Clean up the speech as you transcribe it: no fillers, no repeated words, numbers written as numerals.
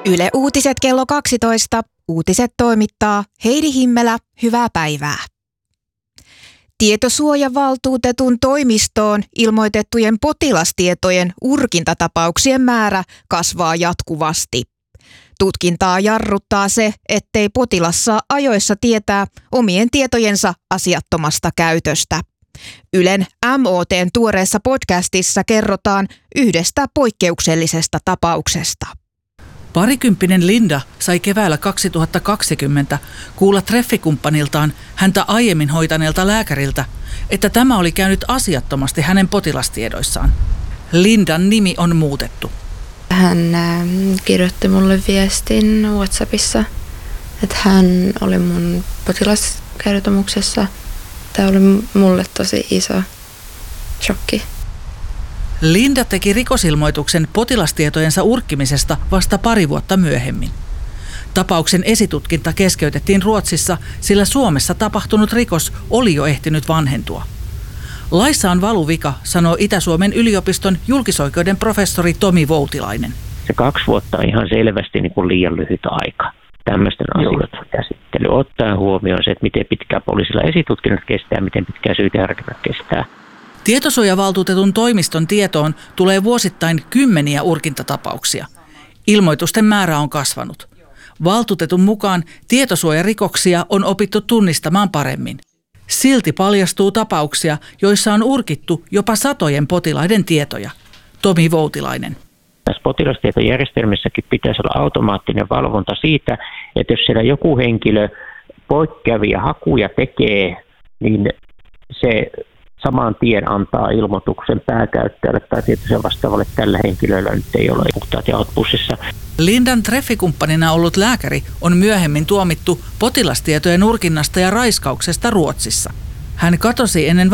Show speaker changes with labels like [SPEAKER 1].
[SPEAKER 1] Yle Uutiset kello 12. Uutiset toimittaa Heidi Himmelä. Hyvää päivää. Tietosuojavaltuutetun toimistoon ilmoitettujen potilastietojen urkintatapauksien määrä kasvaa jatkuvasti. Tutkintaa jarruttaa se, ettei potilas saa ajoissa tietää omien tietojensa asiattomasta käytöstä. Ylen MOT:n tuoreessa podcastissa kerrotaan yhdestä poikkeuksellisesta tapauksesta.
[SPEAKER 2] Parikymppinen Linda sai keväällä 2020 kuulla treffikumppaniltaan häntä aiemmin hoitaneelta lääkäriltä, että tämä oli käynyt asiattomasti hänen potilastiedoissaan. Lindan nimi on muutettu.
[SPEAKER 3] Hän kirjoitti mulle viestin WhatsAppissa, että hän oli mun potilaskertomuksessa. Tämä oli mulle tosi iso shokki.
[SPEAKER 2] Linda teki rikosilmoituksen potilastietojensa urkkimisesta vasta 2 vuotta myöhemmin. Tapauksen esitutkinta keskeytettiin Ruotsissa, sillä Suomessa tapahtunut rikos oli jo ehtinyt vanhentua. Laissa on valuvika, sanoo Itä-Suomen yliopiston julkisoikeuden professori Tomi Voutilainen.
[SPEAKER 4] Se 2 vuotta on ihan selvästi niin kuin liian lyhyt aika tämmöisten asioiden käsittely. Ottaen huomioon se, että miten pitkään poliisilla esitutkinnat kestää, miten pitkään syyteharkinnat kestää.
[SPEAKER 2] Tietosuojavaltuutetun toimiston tietoon tulee vuosittain 10 urkintatapauksia. Ilmoitusten määrä on kasvanut. Valtuutetun mukaan tietosuojarikoksia on opittu tunnistamaan paremmin. Silti paljastuu tapauksia, joissa on urkittu jopa satojen potilaiden tietoja. Tomi Voutilainen.
[SPEAKER 4] Tässä potilastietojärjestelmissäkin pitäisi olla automaattinen valvonta siitä, että jos siellä joku henkilö poikkeavia hakuja tekee, niin se saman tien antaa ilmoituksen pääkäyttäjälle tai tietoisen vastaavalle, että tällä henkilöllä nyt ei ole puhtaat jaot pussissa.
[SPEAKER 2] Lindan treffikumppanina ollut lääkäri on myöhemmin tuomittu potilastietojen urkinnasta ja raiskauksesta Ruotsissa. Hän katosi ennen